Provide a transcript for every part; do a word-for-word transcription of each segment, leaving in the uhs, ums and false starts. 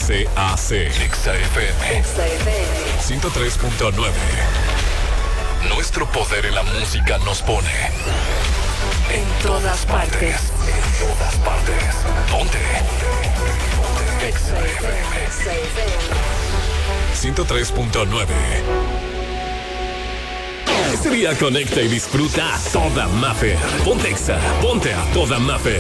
C A C. Exa F M. ciento tres punto nueve. Nuestro poder en la música nos pone en todas partes. En todas partes. Ponte. Exa F M. ciento tres punto nueve. Este día conecta y disfruta a toda Maffer. Ponte Exa, ponte a toda Maffer.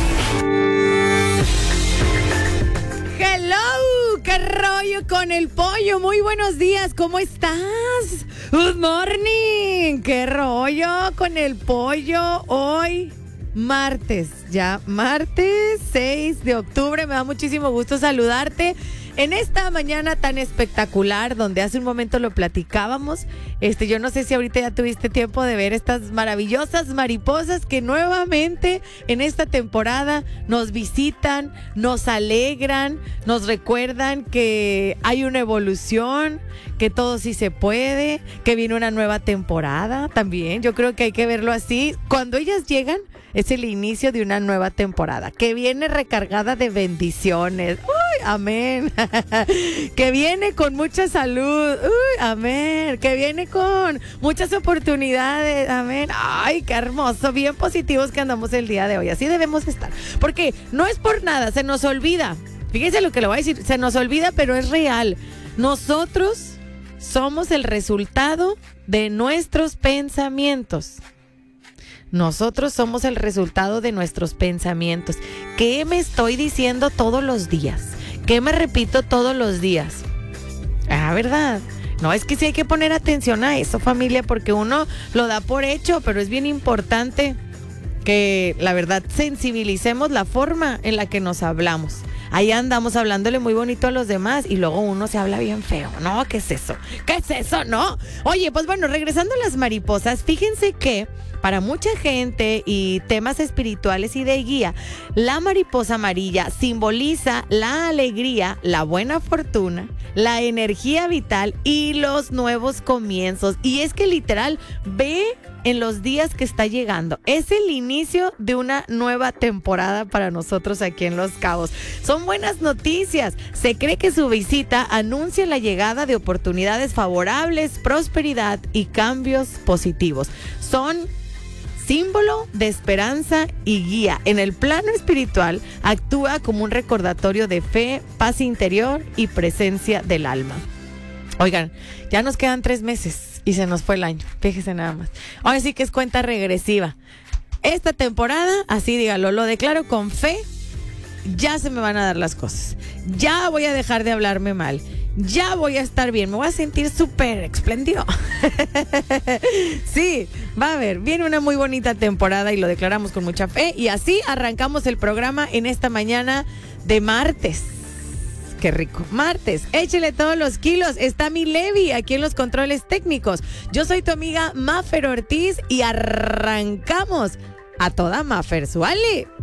Hello, qué rollo con el pollo. Muy buenos días, ¿cómo estás? Good morning, qué rollo con el pollo hoy. Martes, ya martes seis de octubre. Me da muchísimo gusto saludarte en esta mañana tan espectacular, donde hace un momento lo platicábamos. Este, yo no sé si ahorita ya tuviste tiempo de ver estas maravillosas mariposas que nuevamente en esta temporada nos visitan, nos alegran, nos recuerdan que hay una evolución, que todo sí se puede, que viene una nueva temporada también. Yo creo que hay que verlo así. Cuando ellas llegan, es el inicio de una nueva temporada, que viene recargada de bendiciones. ¡Uy, amén! Que viene con mucha salud. ¡Uy, amén! Que viene con muchas oportunidades. ¡Amén! ¡Ay, qué hermoso! Bien positivos que andamos el día de hoy. Así debemos estar. Porque no es por nada, se nos olvida. Fíjense lo que le voy a decir. Se nos olvida, pero es real. Nosotros somos el resultado de nuestros pensamientos. Nosotros somos el resultado de nuestros pensamientos. ¿Qué me estoy diciendo todos los días? ¿Qué me repito todos los días? Ah, ¿verdad? No, es que sí hay que poner atención a eso, familia, porque uno lo da por hecho, pero es bien importante que, la verdad, sensibilicemos la forma en la que nos hablamos. Ahí andamos hablándole muy bonito a los demás y luego uno se habla bien feo. No, ¿qué es eso? ¿Qué es eso? No. Oye, pues bueno, regresando a las mariposas, fíjense que para mucha gente y temas espirituales y de guía, la mariposa amarilla simboliza la alegría, la buena fortuna, la energía vital y los nuevos comienzos. Y es que literal, ve en los días que está llegando. Es el inicio de una nueva temporada para nosotros aquí en Los Cabos. Son buenas noticias. Se cree que su visita anuncia la llegada de oportunidades favorables, prosperidad y cambios positivos. Son símbolo de esperanza y guía. En el plano espiritual, actúa como un recordatorio de fe, paz interior y presencia del alma. Oigan, ya nos quedan tres meses y se nos fue el año. Fíjese nada más. Ahora sí que es cuenta regresiva. Esta temporada, así dígalo, lo declaro con fe, ya se me van a dar las cosas. Ya voy a dejar de hablarme mal. Ya voy a estar bien, me voy a sentir súper espléndido. Sí, va a haber, viene una muy bonita temporada y lo declaramos con mucha fe. Y así arrancamos el programa en esta mañana de martes. Qué rico, martes, échele todos los kilos. Está mi Levi aquí en los controles técnicos. Yo soy tu amiga Maffer Ortiz y arrancamos a toda Maffer. ¡Suale!